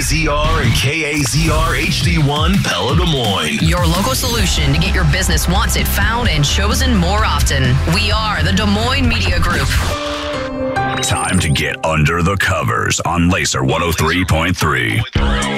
KAZR and KAZR HD1 Pella Des Moines. Your local solution to get your business wanted, found, and chosen more often. We are the Des Moines Media Group. Time to get under the covers on Laser 103.3.